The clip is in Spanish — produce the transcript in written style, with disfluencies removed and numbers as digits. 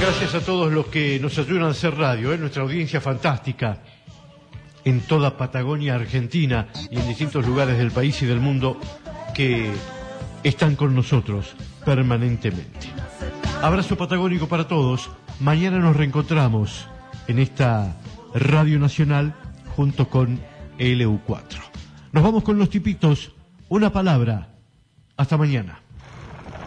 Gracias a todos los que nos ayudan a hacer radio, nuestra audiencia fantástica en toda Patagonia, Argentina y en distintos lugares del país y del mundo que están con nosotros permanentemente. Abrazo patagónico para todos. Mañana nos reencontramos en esta Radio Nacional junto con LU4. Nos vamos con los tipitos. Una palabra. Hasta mañana.